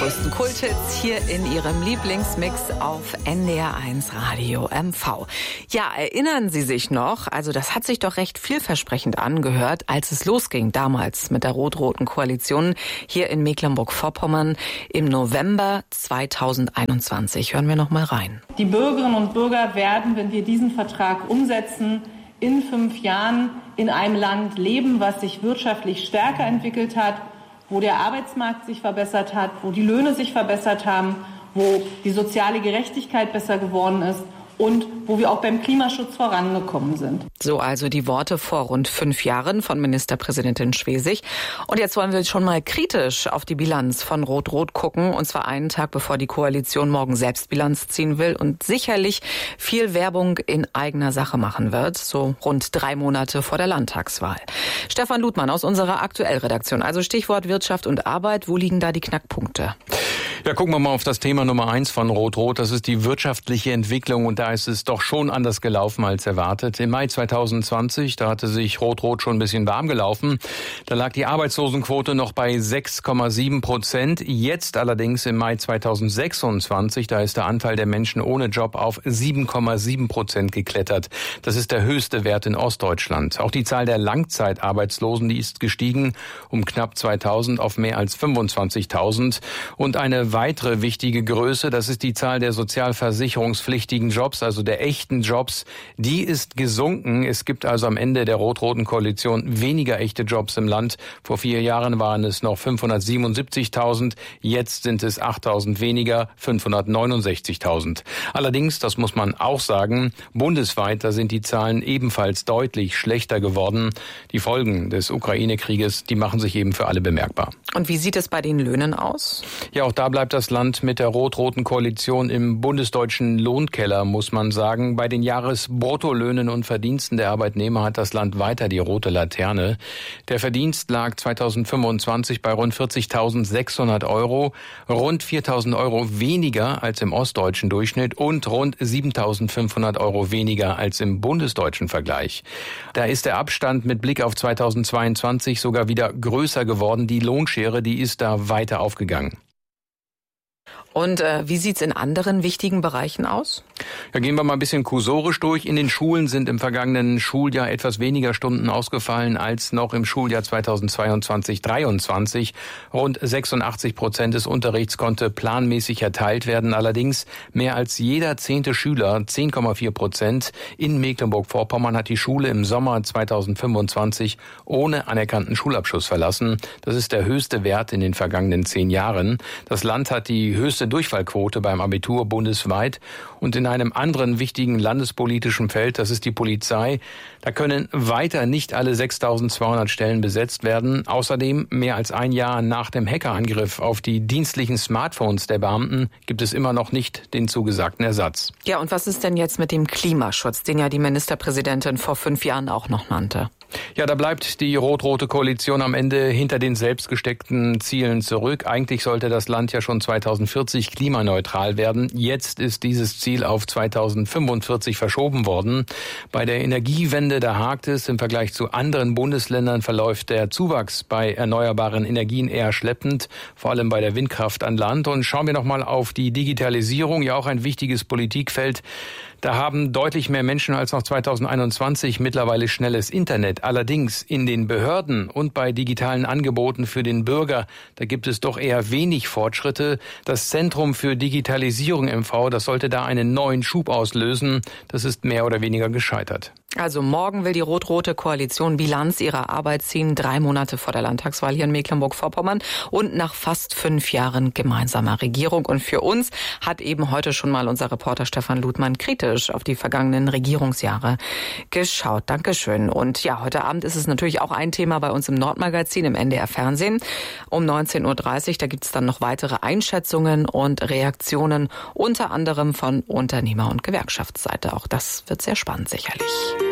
größten Kulthits hier in Ihrem Lieblingsmix auf NDR1 Radio MV. Ja, erinnern Sie sich noch, also das hat sich doch recht vielversprechend angehört, als es losging damals mit der rot-roten Koalition hier in Mecklenburg-Vorpommern im November 2021. Hören wir noch mal rein. Die Bürgerinnen und Bürger werden, wenn wir diesen Vertrag umsetzen, in 5 Jahren in einem Land leben, was sich wirtschaftlich stärker entwickelt hat, wo der Arbeitsmarkt sich verbessert hat, wo die Löhne sich verbessert haben, wo die soziale Gerechtigkeit besser geworden ist und wo wir auch beim Klimaschutz vorangekommen sind. So also die Worte vor rund 5 Jahren von Ministerpräsidentin Schwesig. Und jetzt wollen wir schon mal kritisch auf die Bilanz von Rot-Rot gucken. Und zwar einen Tag, bevor die Koalition morgen selbst Bilanz ziehen will und sicherlich viel Werbung in eigener Sache machen wird. So rund 3 Monate vor der Landtagswahl. Stefan Ludmann aus unserer Aktuellredaktion. Also Stichwort Wirtschaft und Arbeit. Wo liegen da die Knackpunkte? Ja, gucken wir mal auf das Thema Nummer 1 von Rot-Rot. Das ist die wirtschaftliche Entwicklung. Und da ist es doch schon anders gelaufen als erwartet. Im Mai 2020, da hatte sich Rot-Rot schon ein bisschen warm gelaufen. Da lag die Arbeitslosenquote noch bei 6,7%. Jetzt allerdings im Mai 2026, da ist der Anteil der Menschen ohne Job auf 7,7% geklettert. Das ist der höchste Wert in Ostdeutschland. Auch die Zahl der Langzeitarbeitslosen, die ist gestiegen um knapp 2.000 auf mehr als 25.000. Und eine weitere wichtige Größe, das ist die Zahl der sozialversicherungspflichtigen Jobs, also der echten Jobs, die ist gesunken. Es gibt also am Ende der rot-roten Koalition weniger echte Jobs im Land. Vor 4 Jahren waren es noch 577.000, jetzt sind es 8.000 weniger, 569.000. Allerdings, das muss man auch sagen, bundesweit, da sind die Zahlen ebenfalls deutlich schlechter geworden. Die Folgen des Ukraine-Krieges, die machen sich eben für alle bemerkbar. Und wie sieht es bei den Löhnen aus? Ja, auch da bleibt das Land mit der rot-roten Koalition im bundesdeutschen Lohnkeller, muss man sagen. Bei den Jahresbruttolöhnen und Verdiensten der Arbeitnehmer hat das Land weiter die rote Laterne. Der Verdienst lag 2025 bei rund 40.600 Euro, rund 4.000 Euro weniger als im ostdeutschen Durchschnitt und rund 7.500 Euro weniger als im bundesdeutschen Vergleich. Da ist der Abstand mit Blick auf 2022 sogar wieder größer geworden. Die Lohnschere, die ist da weiter aufgegangen. Und wie sieht's in anderen wichtigen Bereichen aus? Ja, gehen wir mal ein bisschen kursorisch durch. In den Schulen sind im vergangenen Schuljahr etwas weniger Stunden ausgefallen als noch im Schuljahr 2022/23. Rund 86% des Unterrichts konnte planmäßig erteilt werden. Allerdings mehr als jeder 10. Schüler, 10,4% in Mecklenburg-Vorpommern, hat die Schule im Sommer 2025 ohne anerkannten Schulabschluss verlassen. Das ist der höchste Wert in den vergangenen 10 Jahren. Das Land hat die höchste Durchfallquote beim Abitur bundesweit. Und in einem anderen wichtigen landespolitischen Feld, das ist die Polizei, da können weiter nicht alle 6.200 Stellen besetzt werden. Außerdem, mehr als ein Jahr nach dem Hackerangriff auf die dienstlichen Smartphones der Beamten, gibt es immer noch nicht den zugesagten Ersatz. Ja, und was ist denn jetzt mit dem Klimaschutz, den ja die Ministerpräsidentin vor 5 Jahren auch noch nannte? Ja, da bleibt die rot-rote Koalition am Ende hinter den selbst gesteckten Zielen zurück. Eigentlich sollte das Land ja schon 2040 klimaneutral werden. Jetzt ist dieses Ziel auf 2045 verschoben worden. Bei der Energiewende, da hakt es. Im Vergleich zu anderen Bundesländern verläuft der Zuwachs bei erneuerbaren Energien eher schleppend, vor allem bei der Windkraft an Land. Und schauen wir noch mal auf die Digitalisierung, ja auch ein wichtiges Politikfeld. Da haben deutlich mehr Menschen als noch 2021 mittlerweile schnelles Internet. Allerdings in den Behörden und bei digitalen Angeboten für den Bürger, da gibt es doch eher wenig Fortschritte. Das Zentrum für Digitalisierung MV, das sollte da einen neuen Schub auslösen. Das ist mehr oder weniger gescheitert. Also morgen will die rot-rote Koalition Bilanz ihrer Arbeit ziehen, 3 Monate vor der Landtagswahl hier in Mecklenburg-Vorpommern und nach fast 5 Jahren gemeinsamer Regierung. Und für uns hat eben heute schon mal unser Reporter Stefan Ludmann kritisch auf die vergangenen Regierungsjahre geschaut. Dankeschön. Und ja, heute Abend ist es natürlich auch ein Thema bei uns im Nordmagazin, im NDR Fernsehen. Um 19.30 Uhr, da gibt es dann noch weitere Einschätzungen und Reaktionen, unter anderem von Unternehmer- und Gewerkschaftsseite. Auch das wird sehr spannend sicherlich.